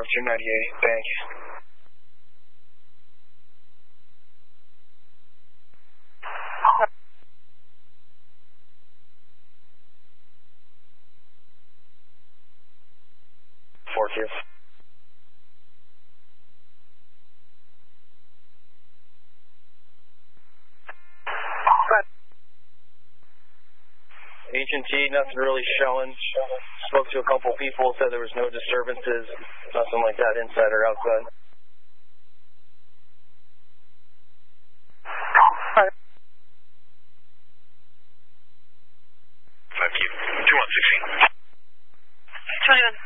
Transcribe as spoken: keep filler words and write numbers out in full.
North two ninety-eight, bank. four Q. Agent T, nothing really showing. Spoke to a couple people, said there was no disturbances, nothing like that inside or outside. five Q, two one sixteen. twenty-one.